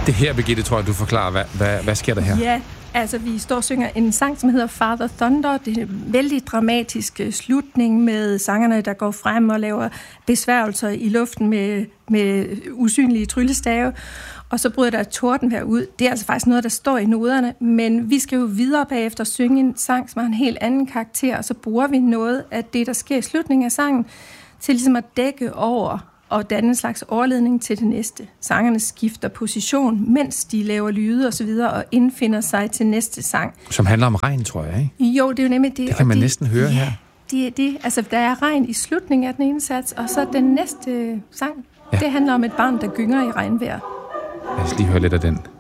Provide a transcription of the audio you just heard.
Det her, Birgitte, tror jeg, du forklarer. Hvad sker der her? Ja, altså vi står og synger en sang, som hedder Father Thunder. Det er en vældig dramatisk slutning med sangerne, der går frem og laver besværgelser i luften med usynlige tryllestave. Og så bryder der et tordenvejr ud. Det er altså faktisk noget, der står i noderne, men vi skal jo videre bagefter synge en sang, som har en helt anden karakter, og så bruger vi noget af det, der sker i slutningen af sangen, til ligesom at dække over og danne en slags overledning til det næste. Sangerne skifter position, mens de laver lyde og så videre, og indfinder sig til næste sang. Som handler om regn, tror jeg, ikke? Jo, det er jo nemlig det. Det kan man næsten høre her. Det. Altså, der er regn i slutningen af den ene sats, og så den næste sang, det handler om et barn, der gynger i regnvejr. Lad os lige høre lidt af den.